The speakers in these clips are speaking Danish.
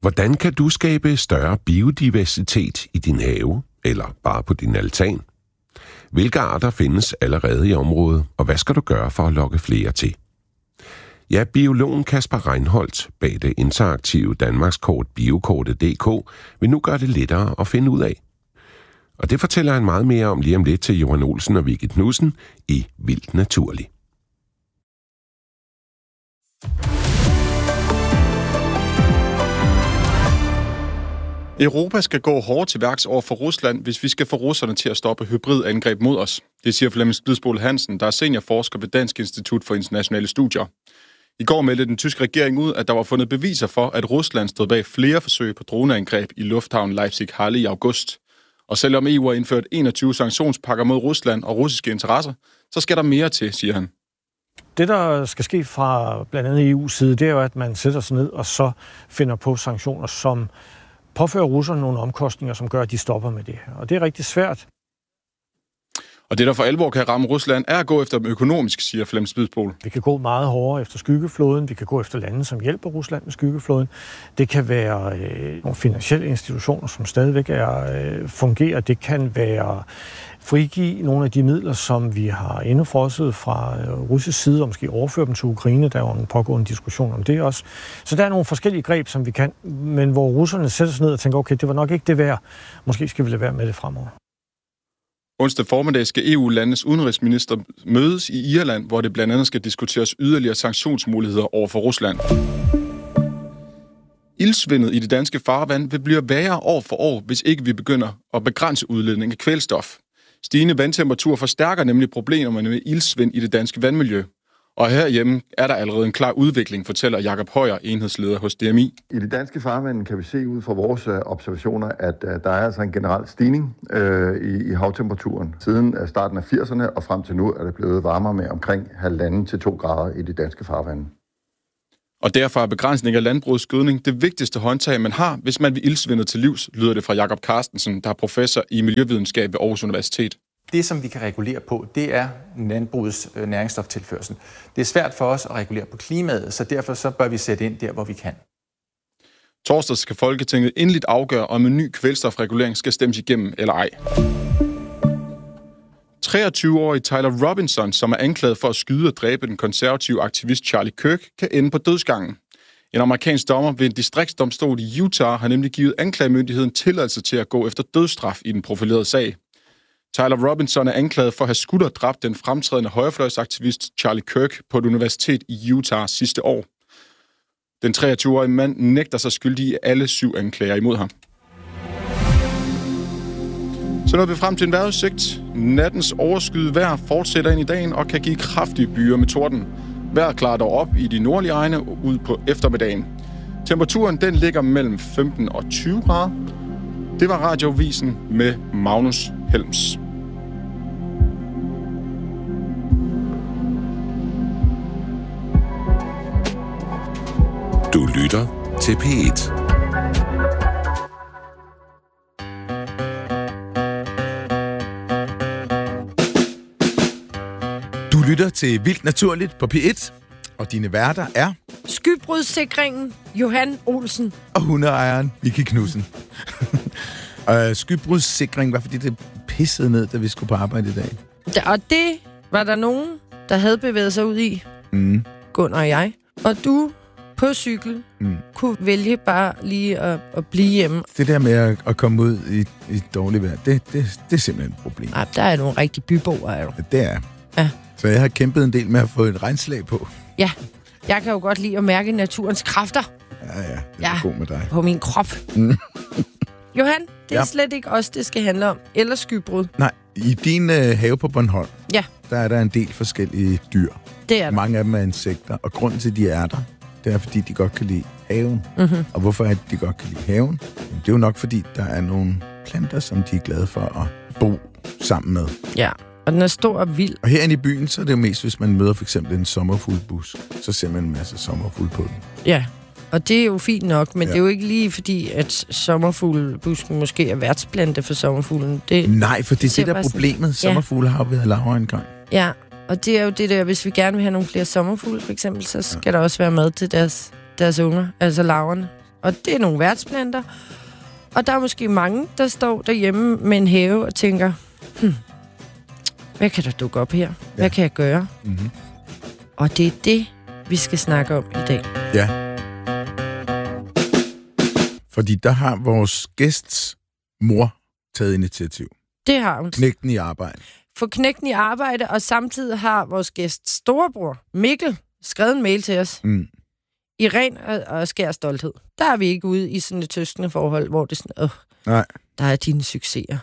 Hvordan kan du skabe større biodiversitet i din have eller bare på din altan? Hvilke arter findes allerede i området, og hvad skal du gøre for at lokke flere til? Ja, biologen Kasper Reinholdt bag det interaktive Danmarkskort Biokortet.dk vil nu gøre det lettere at finde ud af. Og det fortæller han meget mere om lige om lidt til Johan Olsen og Vicky Knudsen i Vildt Naturligt. Europa skal gå hårdt til værks over for Rusland, hvis vi skal få russerne til at stoppe hybridangreb mod os. Det siger Flemming Splidsboel Hansen, der er seniorforsker ved Dansk Institut for Internationale Studier. I går meldte den tyske regering ud, at der var fundet beviser for, at Rusland stod bag flere forsøg på droneangreb i lufthavnen Leipzig-Halle i august. Og selvom EU har indført 21 sanktionspakker mod Rusland og russiske interesser, så skal der mere til, siger han. Det, der skal ske fra blandt andet EU's side, det er jo, at man sætter sig ned og så finder på sanktioner, som påfører russerne nogle omkostninger, som gør, at de stopper med det her. Og det er rigtig svært. Og det, der for alvor kan ramme Rusland, er at gå efter dem økonomisk, siger Flemming Splidsboel. Vi kan gå meget hårdere efter skyggeflåden. Vi kan gå efter lande, som hjælper Rusland med skyggeflåden. Det kan være nogle finansielle institutioner, som stadigvæk fungerer. Det kan være frigive nogle af de midler, som vi har indefrosset fra russisk side, og måske overføre dem til Ukraine. Der er jo en pågående diskussion om det også. Så der er nogle forskellige greb, som vi kan, men hvor russerne sætter sig ned og tænker, okay, det var nok ikke det værd. Måske skal vi lade være med det fremover. Onsdag formiddag skal EU-landenes udenrigsminister mødes i Irland, hvor det blandt andet skal diskuteres yderligere sanktionsmuligheder over for Rusland. Ildsvindet i det danske farvand vil blive værre år for år, hvis ikke vi begynder at begrænse udledning af kvælstof. Stigende vandtemperatur forstærker nemlig problemerne med ildsvind i det danske vandmiljø. Og herhjemme er der allerede en klar udvikling, fortæller Jakob Højer, enhedsleder hos DMI. I det danske farvand kan vi se ud fra vores observationer, at der er altså en generel stigning i havtemperaturen. Siden starten af 80'erne og frem til nu er det blevet varmere med omkring 1,5 til 2 grader i det danske farvand. Og derfor er begrænsning af landbrugets gødning det vigtigste håndtag, man har, hvis man vil ildsvindet til livs, lyder det fra Jakob Carstensen, der er professor i miljøvidenskab ved Aarhus Universitet. Det, som vi kan regulere på, det er landbrugets næringsstoftilførsel. Det er svært for os at regulere på klimaet, så derfor så bør vi sætte ind der, hvor vi kan. Torsdag skal Folketinget endeligt afgøre, om en ny kvælstofregulering skal stemmes igennem eller ej. 23-årige Tyler Robinson, som er anklaget for at skyde og dræbe den konservative aktivist Charlie Kirk, kan ende på dødsgangen. En amerikansk dommer ved en distriktsdomstol i Utah har nemlig givet anklagemyndigheden tilladelse til at gå efter dødsstraf i den profilerede sag. Tyler Robinson er anklaget for at have skudt og dræbt den fremtrædende højrefløjsaktivist Charlie Kirk på et universitet i Utah sidste år. Den 23-årige mand nægter sig skyldig i alle 7 anklager imod ham. Så når vi frem til en vejrudsigt. Nattens overskyet vejr fortsætter ind i dagen og kan give kraftige byer med torden. Vejret klarer dog op i de nordlige egne ud på eftermiddagen. Temperaturen den ligger mellem 15 og 20 grader. Det var Radiovisen med Magnus Helms. Du lytter til P1. Du lytter til Vildt Naturligt på P1, og dine værter er Skybrudssikringen Johan Olsen og hundeejeren Vicky Knudsen. Skybrudssikring var fordi det pissede ned, da vi skulle på arbejde i dag. Og det var der nogen, der havde bevæget sig ud i. Gunnar og jeg. Og du på cykel kunne vælge bare lige at blive hjemme. Det der med at komme ud i dårligt vejr, det er simpelthen et problem. Nej, der er nogle rigtig byboer, er du. Det er. Ja. Så jeg har kæmpet en del med at få et regnslag på. Ja, jeg kan jo godt lide at mærke naturens kræfter. Ja, det er god med dig. På min krop. Johan, det er slet ikke os, det skal handle om. Eller skybrud. Nej, i din have på Bornholm, ja, der er der en del forskellige dyr. Det er der. Mange af dem er insekter, og grunden til, at de er der, det er, fordi de godt kan lide haven. Mm-hmm. Og hvorfor er det, de godt kan lide haven? Jamen, det er jo nok, fordi der er nogle planter, som de er glade for at bo sammen med. Ja, og den er stor og vild. Og herinde i byen, så er det jo mest, hvis man møder for eksempel en sommerfuglebus, så ser man en masse sommerfugle på den. Ja, og det er jo fint nok, men det er jo ikke lige fordi, at sommerfuglebusken måske er værtsplante for sommerfuglen. Nej, for det er det, der er problemet. Sommerfugle har været lavere engang. Ja, og det er jo det der, hvis vi gerne vil have nogle flere sommerfugle, for eksempel, så skal der også være mad til deres unger, altså larverne. og det er nogle værtsplanter. Og der er måske mange, der står derhjemme med en have og tænker, hvad kan der dukke op her? Hvad kan jeg gøre? Mm-hmm. Og det er det, vi skal snakke om i dag. Ja. Fordi der har vores gæsts mor taget initiativ. Det har hun. Knægten i arbejde. For knægten i arbejde, og samtidig har vores gæsts storebror, Mikkel, skrevet en mail til os. I ren og skær stolthed. Der er vi ikke ude i sådan et søskende forhold, hvor det sådan, nej, der er dine succeser.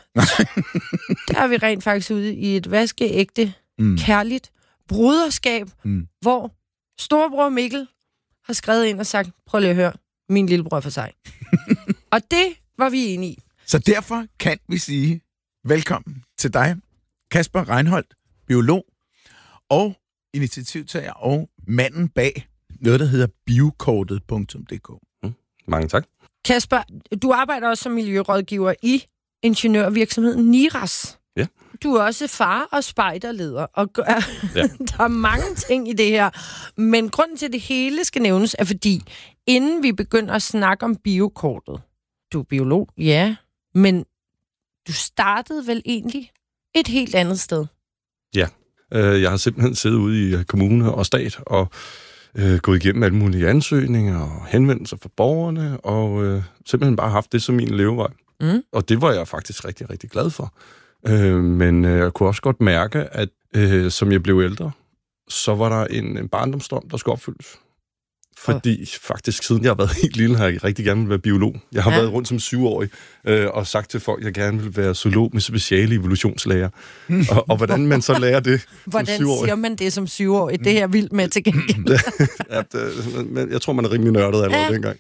Der er vi rent faktisk ude i et vaskeægte, kærligt broderskab, hvor storebror Mikkel har skrevet ind og sagt, prøv lige at høre, min lillebror for sig. Og det var vi enige i. Så derfor kan vi sige velkommen til dig, Kasper Reinholdt, biolog og initiativtager og manden bag noget, der hedder biokortet.dk. Mange tak. Kasper, du arbejder også som miljørådgiver i ingeniørvirksomheden Niras. Ja. Du er også far og spejderleder, og der er mange ting i det her. Men grunden til, at det hele skal nævnes, er fordi, inden vi begynder at snakke om biokortet, du er biolog, ja, men du startede vel egentlig et helt andet sted? Ja, jeg har simpelthen siddet ude i kommune og stat og gået igennem alle mulige ansøgninger og henvendelser fra borgerne, og simpelthen bare haft det som min levevej. Og det var jeg faktisk rigtig, rigtig glad for. Men jeg kunne også godt mærke, at som jeg blev ældre, så var der en barndomsdrøm, der skulle opfyldes. Fordi faktisk siden jeg har været helt lille, har jeg rigtig gerne vil være biolog. Jeg har været rundt som 7-årig og sagt til folk, at jeg gerne vil være zoolog med speciale evolutionslærer. Og hvordan man så lærer det hvordan som 7-årig? Siger man det som 7-årig? Det er jeg vildt med til gengæld. Jeg tror, man er rimelig nørdet allerede dengang.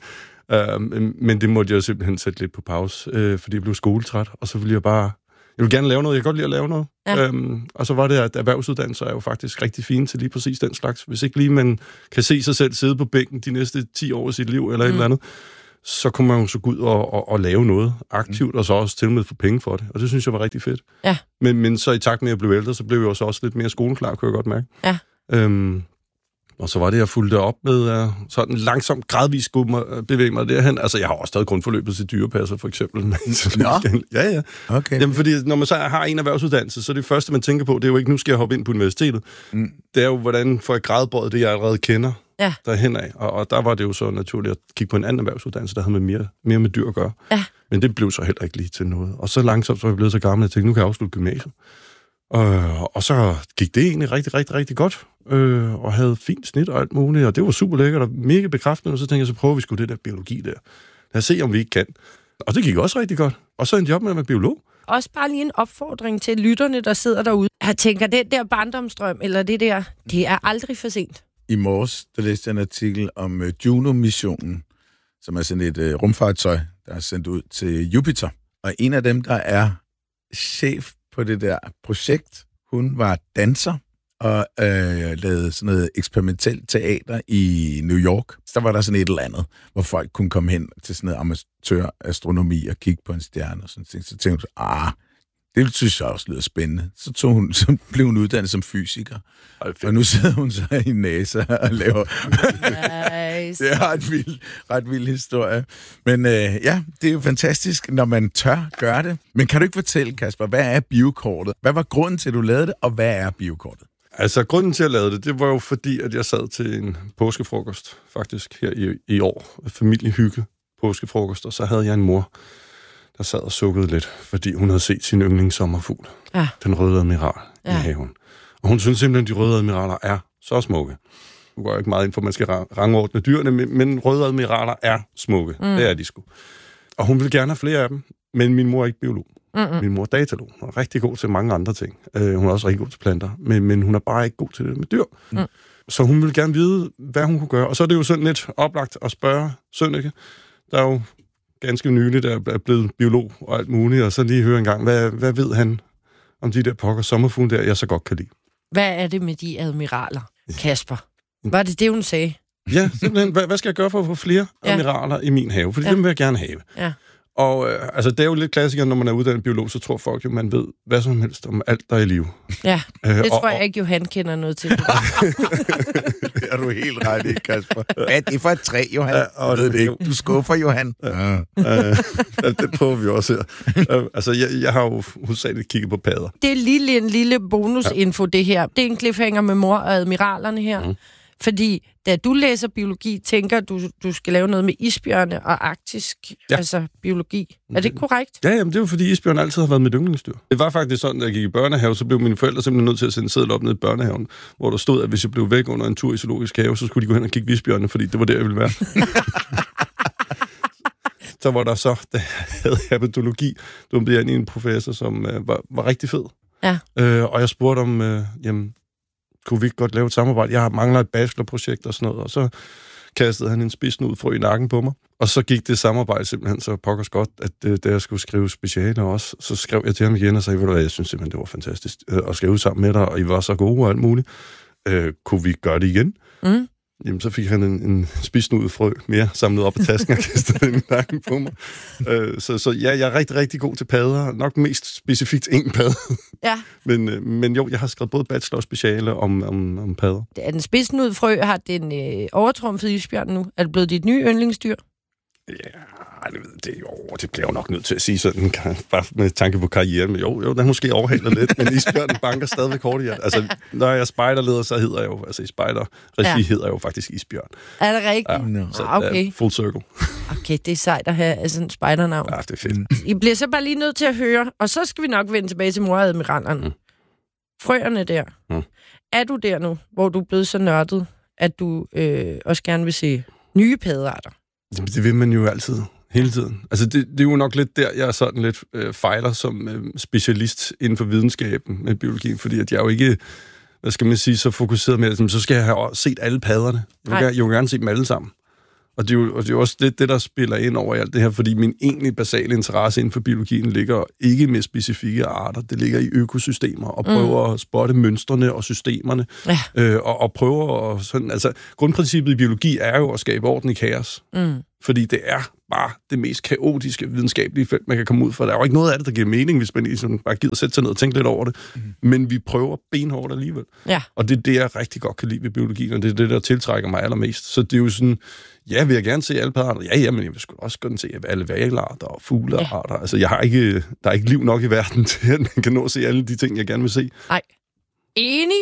Men det måtte jeg simpelthen sætte lidt på pause, fordi jeg blev skoletræt, og så ville jeg vil gerne lave noget. Jeg kan godt lide at lave noget. Ja. Og så var det, at erhvervsuddannelser er jo faktisk rigtig fine til lige præcis den slags. Hvis ikke lige man kan se sig selv sidde på bænken de næste 10 år af sit liv, eller et eller andet, så kunne man jo så gå ud og lave noget aktivt, og så også til og med få penge for det. Og det synes jeg var rigtig fedt. Ja. Men så i takt med, at jeg blev ældre, så blev jeg jo så også lidt mere skoleklar, kunne jeg godt mærke. Ja. Og så var det, jeg fulgte op med sådan langsomt, gradvist bevæge mig derhen. Altså, jeg har også taget grundforløbet til dyrepasser, for eksempel. Ja. Okay. Jamen, fordi når man så har en erhvervsuddannelse, så det første, man tænker på, det er jo ikke, nu skal jeg hoppe ind på universitetet. Det er jo, hvordan får jeg gradbøjet det, jeg allerede kender derhen af. Og der var det jo så naturligt at kigge på en anden erhvervsuddannelse, der havde mere med dyr at gøre. Ja. Men det blev så heller ikke lige til noget. Og så langsomt så var jeg blevet så gammel, at jeg tænkte, nu kan jeg afslutte gymnasiet. Og så gik det egentlig rigtig, rigtig, rigtig godt, og havde fint snit og alt muligt, og det var super lækkert og mega bekræftende, og så tænkte jeg, så prøver vi sgu det der biologi der. Lad os se, om vi ikke kan. Og det gik også rigtig godt. Og så endte jeg op med at være biolog. Også bare lige en opfordring til lytterne, der sidder derude. Jeg tænker, det der barndomsdrøm, eller det der, det er aldrig for sent. I morges, der læste jeg en artikel om Juno-missionen, som er sådan et rumfartøj, der er sendt ud til Jupiter. Og en af dem, der er chef på det der projekt, hun var danser og lavede sådan noget eksperimentelt teater i New York. Så der var der sådan et eller andet, hvor folk kunne komme hen til sådan noget amatørastronomi og kigge på en stjerne og sådan noget. Så tænkte hun, det synes jeg også lyder spændende. Så blev hun uddannet som fysiker. Og nu sidder hun så i NASA og laver... Nice. Det er ret vild historie. Men det er jo fantastisk, når man tør gøre det. Men kan du ikke fortælle, Kasper, hvad er biokortet? Hvad var grunden til, at du lavede det, og hvad er biokortet? Altså, grunden til, at jeg lavede det var jo fordi, at jeg sad til en påskefrokost, faktisk, her i år. Familiehygge påskefrokost, og så havde jeg en mor, der sad og sukkede lidt, fordi hun havde set sin yndlingssommerfugl. Ja. Den røde admiral i haven. Og hun synes simpelthen, at de røde admiraler er så smukke. Nu går jeg ikke meget ind for, at man skal rangordne dyrene, men røde admiraler er smukke. Det er de sgu. Og hun ville gerne have flere af dem, men min mor er ikke biolog. Min mor er datalog. Hun er rigtig god til mange andre ting. Hun er også rigtig god til planter, men hun er bare ikke god til det med dyr. Så hun ville gerne vide, hvad hun kunne gøre. Og så er det jo sådan lidt oplagt at spørge Sønneke, der er jo ganske nyligt er blevet biolog og alt muligt, og så lige høre en gang, hvad ved han om de der pokker sommerfugle der, jeg så godt kan lide. Hvad er det med de admiraler, Kasper? Var det hun sagde? Ja, simpelthen. Hvad skal jeg gøre for at få flere admiraler i min have? Fordi dem vil jeg gerne have. Ja. Og altså, det er jo lidt klassikeren, når man er uddannet biolog, så tror folk jo, man ved hvad som helst om alt, der er i live. Ja, det tror jeg ikke, Johan kender noget til. Det er du helt ret i, Kasper. Hvad er det for et træ, Johan? Ja, jeg ved det ikke. Du skuffer, Johan. Ja. Det prøver vi også her. Altså, jeg har jo hovedsageligt kigget på padder. Det er en lille bonusinfo, det her. Det er en cliffhanger med mor og admiralerne her. Mm. Fordi da du læser biologi, tænker du skal lave noget med isbjørne og arktisk, altså biologi. Er det korrekt? Ja, jamen, det er jo fordi isbjørne altid har været mit yndlingsdyr. Det var faktisk sådan, da jeg gik i børnehave, så blev mine forældre simpelthen nødt til at sende seddel op ned i børnehaven, hvor der stod, at hvis jeg blev væk under en tur i zoologisk have, så skulle de gå hen og kigge isbjørne, fordi det var der, jeg ville være. Så var der så, da jeg havde herpetologi, dumpede jeg ind i en professor, som var rigtig fed. Ja. Og jeg spurgte om, jamen, kunne vi ikke godt lave et samarbejde? Jeg mangler et bachelorprojekt og sådan noget, og så kastede han en spidsnudfrø i nakken på mig. Og så gik det samarbejde simpelthen så pokkers godt, at da jeg skulle skrive speciale også, så skrev jeg til ham igen og sagde, ved du hvad, jeg synes simpelthen, det var fantastisk at skrive sammen med dig, og I var så gode og alt muligt. Kunne vi gøre det igen? Mm. Jamen, så fik han en spidsnudfrø mere samlet op i tasken og kastede den i nakken på mig. Så ja, jeg er rigtig, rigtig god til padder. Nok mest specifikt en padde. Ja. Men jo, jeg har skrevet både bachelor og speciale om padder. Er den spidsnudfrø, har den overtrumfet isbjørn nu? Er det blevet dit nye yndlingsdyr? Ja, det bliver jo nok nødt til at sige sådan, bare med tanke på karrieren. Men jo, den måske overhaler lidt, men isbjørnen banker stadigvæk hårdt i hjertet. Altså, når jeg er spejderleder, så hedder jeg jo, altså i spejderregi hedder jeg jo faktisk isbjørn. Er det rigtigt? Ja, så okay. Full circle. Okay, det er sejt at have sådan en spejdernavn. Ja, det er fedt. I bliver så bare lige nødt til at høre, og så skal vi nok vende tilbage til mor-admiralerne. Frøerne der. Er du der nu, hvor du er blevet så nørdet, at du også gerne vil se nye paddearter? Det vil man jo altid, hele tiden. Altså, det er jo nok lidt der, jeg er sådan lidt fejler som specialist inden for videnskaben med biologi, fordi at jeg er jo ikke, hvad skal man sige, så fokuseret med, at så skal jeg have set alle padderne. Jeg vil gerne se dem alle sammen. Og det er jo også lidt det, der spiller ind over alt det her, fordi min egentlig basale interesse inden for biologien ligger ikke med specifikke arter. Det ligger i økosystemer og prøver at spotte mønstrene og systemerne. Ja. Og prøver at sådan... Altså, grundprincippet i biologi er jo at skabe orden i kaos. Fordi det er bare det mest kaotiske videnskabelige felt, man kan komme ud fra. Der er jo ikke noget af det, der giver mening, hvis man ligesom bare gider sætte sig ned og tænke lidt over det. Men vi prøver benhårdt alligevel. Ja. Og det er det, jeg rigtig godt kan lide ved biologien, og det er det, der tiltrækker mig allermest. Så det er jo sådan... Ja, vil jeg gerne se alle paddearter? Ja, men jeg vil sgu også gerne se alle vagelarter og fuglearter. Ja. Altså, der er ikke liv nok i verden til, at man kan nå at se alle de ting, jeg gerne vil se. Nej. Enig?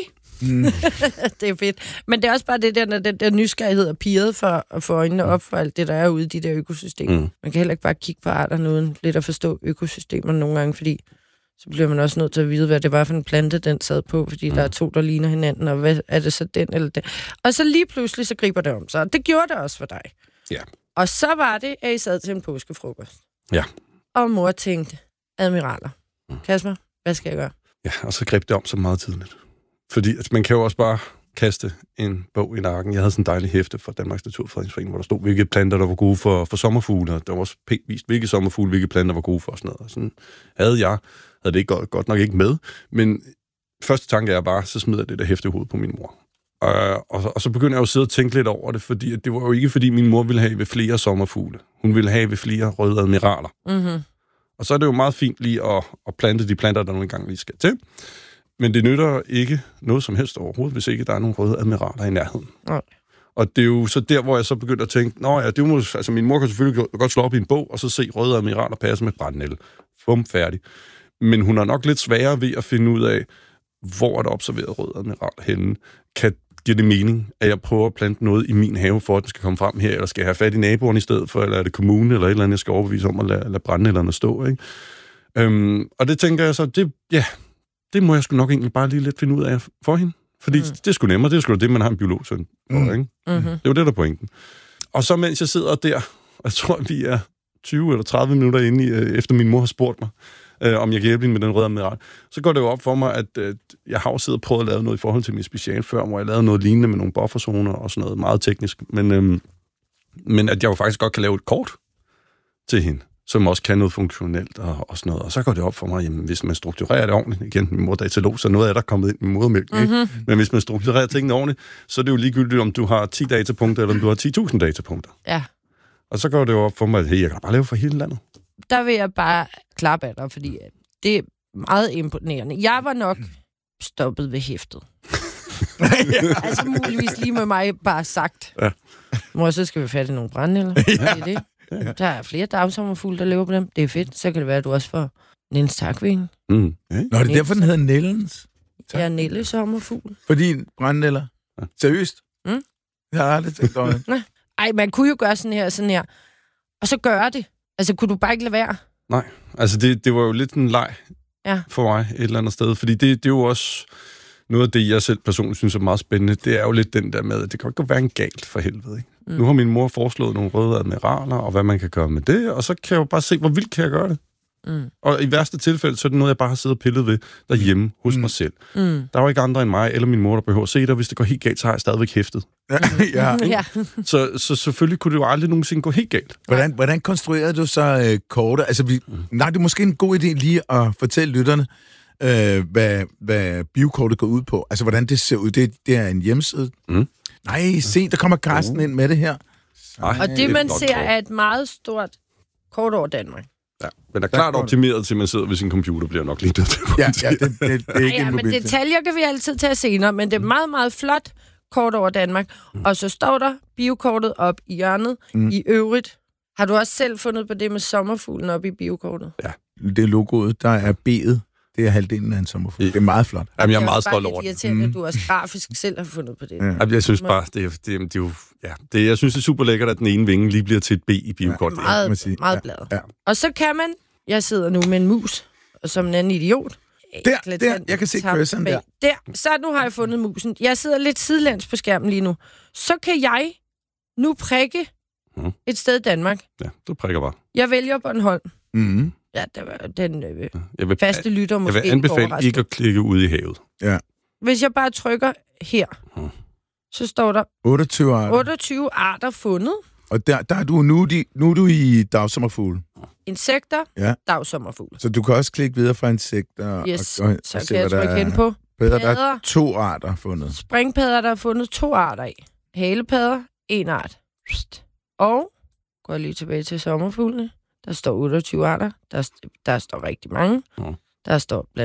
Det er fedt. Men det er også bare det der, når den der nysgerrighed er pirret for at få øjnene op for alt det, der er ude i de der økosystemer. Man kan heller ikke bare kigge på arterne uden lidt at forstå økosystemerne nogle gange, fordi så bliver man også nødt til at vide, hvad det var for en plante, den sad på, fordi der er to, der ligner hinanden, og hvad er det så den eller den? Og så lige pludselig, så griber det om sig. Det gjorde det også for dig. Ja. Og så var det, at I sad til en påskefrokost. Ja. Og mor tænkte, admiraler. Kasper, hvad skal jeg gøre? Ja, og så greb det om så meget tidligt. Fordi at man kan jo også bare kaste en bog i nakken. Jeg havde sådan en dejlig hæfte fra Danmarks Naturfredningsforening, hvor der stod, hvilke planter, der var gode for sommerfugle. Der var også pænt vist, hvilke sommerfugle, hvilke planter var gode for sådan noget. Og sådan havde det ikke godt nok ikke med. Men første tanke er bare, så smider jeg det der hæfte i hovedet på min mor. Og så begynder jeg jo at sidde og tænke lidt over det, fordi det var jo ikke, fordi min mor ville have ved flere sommerfugle. Hun ville have ved flere røde admiraler. Mm-hmm. Og så er det jo meget fint lige at plante de planter, der nogle gange lige skal til. Men det nytter ikke noget som helst overhovedet, hvis ikke der er nogle røde admiraler i nærheden. Nej. Og det er jo så der, hvor jeg så begyndte at tænke, altså min mor kan selvfølgelig godt slå op i en bog, og så se røde admiraler passe med brændenælde. Bum, færdig. Men hun er nok lidt sværere ved at finde ud af, hvor er der observeret røde admiraler henne. Giver det mening, at jeg prøver at plante noget i min have, for at den skal komme frem her, eller skal jeg have fat i naboen i stedet for, eller er det kommunen, eller et eller andet, jeg skal overbevise om at lade brændenælderne stå, ikke? Og det tænker jeg så, det må jeg sgu nok egentlig bare lige lidt finde ud af for hende. Fordi det er sgu nemmere. Det er sgu det, man har en biologsøn for, ikke? Mm-hmm. Det er jo det, der er pointen. Og så mens jeg sidder der, og jeg tror, vi er 20 eller 30 minutter inde efter min mor har spurgt mig, om jeg kan hjælpe hende med den røde admiral, så går det jo op for mig, at jeg har jo siddet og prøvet at lave noget i forhold til min special før, hvor jeg lavede noget lignende med nogle bufferzoner og sådan noget meget teknisk. Men at jeg jo faktisk godt kan lave et kort til hende, som også kan noget funktionelt og sådan noget. Og så går det op for mig, jamen, hvis man strukturerer det ordentligt, igen, min mor er datalog, så noget af der er kommet ind i modermælken, ikke? Men hvis man strukturerer tingene ordentligt, så er det jo ligegyldigt, om du har 10 datapunkter, eller om du har 10.000 datapunkter. Ja. Og så går det jo op for mig, at hey, jeg kan bare lave for hele landet. der vil jeg bare klappe af dig, fordi det er meget imponerende. Jeg var nok stoppet ved hæftet. Altså muligvis lige med mig bare sagt. Ja. Mor, så skal vi fatte nogle brændenælder. Ja. Det. Ja. Der er flere dagsommerfugle, der lever på dem. Det er fedt. Så kan det være, at du også får Niels Takving. Nå, det er derfor, den hedder Nellens. Ja, Nelle sommerfugl. Fordi brændenælder. Ja. Seriøst? Jeg har aldrig tænkt over det. Ej, man kunne jo gøre sådan her. Og så gøre det. Altså, kunne du bare ikke lade være? Nej, altså det var jo lidt en leg for mig et eller andet sted. Fordi det er jo også noget af det, jeg selv personligt synes er meget spændende. Det er jo lidt den der med, at det kan ikke være en galt for helvede, ikke? Nu har min mor foreslået nogle røde admiraler, og hvad man kan gøre med det, og så kan jeg jo bare se, hvor vildt kan jeg gøre det. Og i værste tilfælde, så er det noget, jeg bare har siddet og pillet ved derhjemme hos mig selv. Der er jo ikke andre end mig eller min mor, der behøver at se det, og hvis det går helt galt, så har jeg stadigvæk hæftet. Ja. Så selvfølgelig kunne det jo aldrig nogensinde gå helt galt. Hvordan konstruerede du så kortet? Altså, det er måske en god idé lige at fortælle lytterne, hvad biokortet går ud på. Altså, hvordan det ser ud. Det er en hjemmeside. Nej, se, der kommer Carsten ind med det her. Og det, man ser, er et meget stort kort over Danmark. Ja, men er klart optimeret til, at man sidder ved sin computer, bliver nok lige det. Ja, det er ikke en men detaljer kan vi altid tage senere, men det er meget, meget flot kort over Danmark. Og så står der biokortet op i hjørnet. I øvrigt, har du også selv fundet på det med sommerfuglen op i biokortet? Ja. Det er logoet, der er B'et. Det er halvdelen af en sommerfugl. Det er meget flot. Jamen, jeg er meget stolt over det. Det er irriterende, at du også grafisk selv har fundet på det. Ja. Jamen, jeg synes bare, jeg synes, det er super lækkert, at den ene vinge lige bliver til et B i biokortet. Meget bladet. Ja. Og så kan man, jeg sidder nu med en mus, og som en anden idiot. Der, jeg kan se curseren der. Så nu har jeg fundet musen. Jeg sidder lidt sidelæns på skærmen lige nu. Så kan jeg nu prikke et sted i Danmark. Ja, du prikker bare. Jeg vælger Bornholm. Ja, det var den faste lytter måske. Jeg vil anbefale ikke at klikke ud i havet. Ja. Hvis jeg bare trykker her, så står der 28 arter fundet. Og der er du nu er du i dagsommerfugle. Insekter, dagsommerfugle. Så du kan også klikke videre fra insekter. Yes, så kan jeg trykke hen på padder. Der er 2 arter fundet. Springpadder, der er fundet 2 arter af. Halepadder, 1 art. Og går jeg lige tilbage til sommerfuglene. Der står 28 arter. Der står rigtig mange. Der står blandt